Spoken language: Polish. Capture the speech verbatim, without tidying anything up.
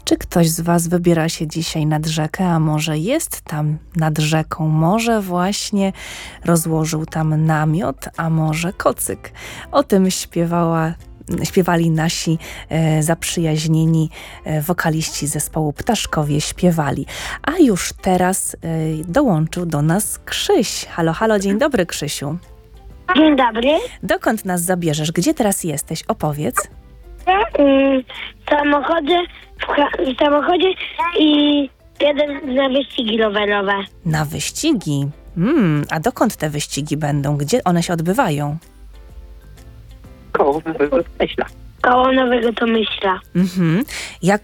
Czy ktoś z Was wybiera się dzisiaj nad rzekę, a może jest tam nad rzeką, może właśnie rozłożył tam namiot, a może kocyk? O tym śpiewała Śpiewali nasi e, zaprzyjaźnieni e, wokaliści zespołu Ptaszkowie Śpiewali. A już teraz e, dołączył do nas Krzyś. Halo, halo, dzień dobry, Krzysiu. Dzień dobry. Dokąd nas zabierzesz? Gdzie teraz jesteś? Opowiedz. W samochodzie, w, ha- w samochodzie i jeden na wyścigi rowerowe. Na wyścigi. Mm, a dokąd te wyścigi będą? Gdzie one się odbywają? Koło Nowego Myśla. Koło Nowego Tomyśla. Mhm. Jak